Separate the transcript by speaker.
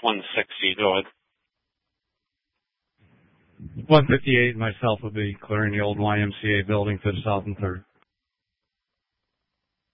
Speaker 1: 160, go ahead.
Speaker 2: 158, myself will be clearing the old YMCA building to the south and third.